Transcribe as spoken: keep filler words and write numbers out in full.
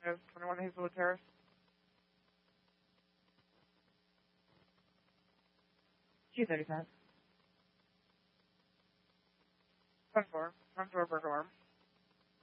Yes, twenty-one Hazelwood Terrace. Q thirty-five. Front door. Front door burglar alarm.